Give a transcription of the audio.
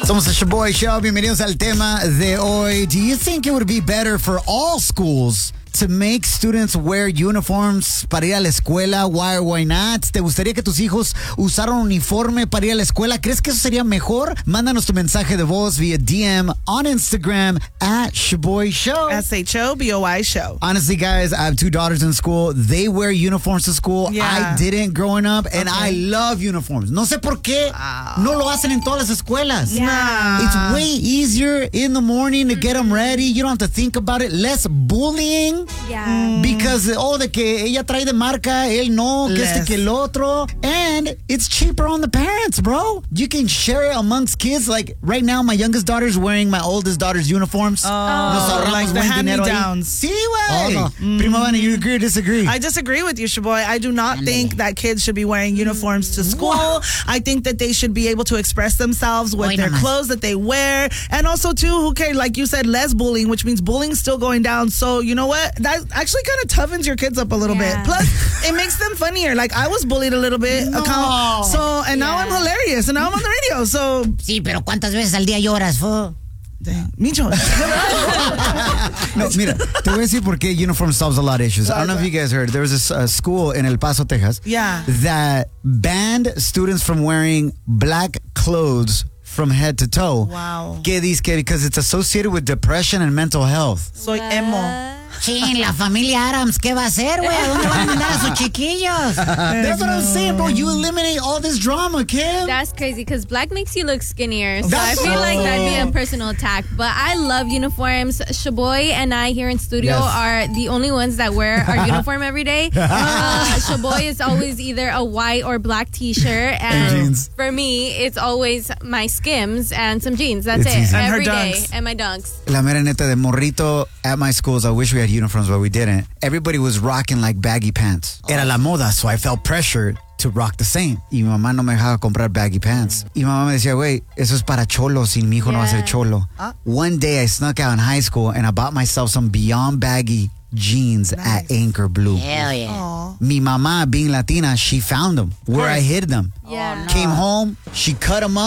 Somos el Shaboy Show. Bienvenidos al tema de hoy. Do you think it would be better for all schools to make students wear uniforms para ir a la escuela? Why or why not? ¿Te gustaría que tus hijos usaran uniforme para ir a la escuela? ¿Crees que eso sería mejor? Mándanos tu mensaje de voz vía DM on Instagram at Shaboy Show. SHOBOY Show. Honestly, guys, I have 2 daughters in school. They wear uniforms to school. Yeah. I didn't growing up, and I love uniforms. No sé por qué no lo hacen en todas las escuelas. Yeah. It's way easier in the morning to get them ready. You don't have to think about it. Less bullying. Yeah. Because, de que ella trae de marca, él no, que este que el otro. And it's cheaper on the parents, bro. You can share it amongst kids. Like, right now, my youngest daughter's wearing my oldest daughter's uniforms. Nos ahorramos like the buen dinero ahí. hand-me-downs. Sí, güey. Prima Vana, you agree or disagree? I disagree with you, Shaboy. I do not think that kids should be wearing uniforms to school. I think that they should be able to express themselves with their clothes that they wear. And also, too, who cares? Like you said, less bullying, which means bullying's still going down. So, you know what? That actually kind of toughens your kids up a little bit. Plus, it makes them funnier. Like, I was bullied a little bit. No. And now I'm hilarious. And now I'm on the radio. So, Sí, pero ¿cuántas veces al día lloras, fo? Micho. No, mira, te voy a decir por qué uniform solves a lot of issues. I don't know if you guys heard. There was a school in El Paso, Texas, that banned students from wearing black clothes from head to toe. Wow. Que dice que because it's associated with depression and mental health. Soy emo. Sí, la familia Adams, ¿qué va a hacer, güey? ¿A dónde van a mandar a sus chiquillos? That's what I'm saying, bro. You eliminate all this drama, Kim. That's crazy because black makes you look skinnier. So That's I feel like that'd be a personal attack. But I love uniforms. Shaboy and I here in studio are the only ones that wear our uniform every day. Shaboy is always either a white or black t-shirt. And jeans. for me, it's always my Skims and some jeans. That's It's it. easy. And her Every day. dunks. And my dunks. La mera neta de morrito at my schools, I wish we had uniforms, but we didn't. Everybody was rocking like baggy pants. Era la moda, so I felt pressured to rock the same. Y mi mamá no me dejaba comprar baggy pants. Y mi mamá me decía, güey, eso es para cholos y mi hijo no va a ser cholo. One day I snuck out in high school and I bought myself some Beyond baggy jeans at Anchor Blue. Hell yeah. Mi mamá, being Latina, she found them where I hid them. Yeah. Came home, she cut them up.